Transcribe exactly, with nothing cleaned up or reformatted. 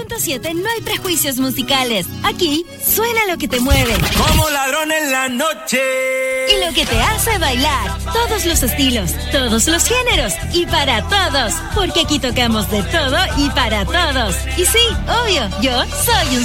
punto siete no hay prejuicios musicales. Aquí suena lo que te mueve. Como ladrón en la noche. Y lo que te hace bailar. Todos los estilos, todos los géneros y para todos. Porque aquí tocamos de todo y para todos. Y sí, obvio, yo soy un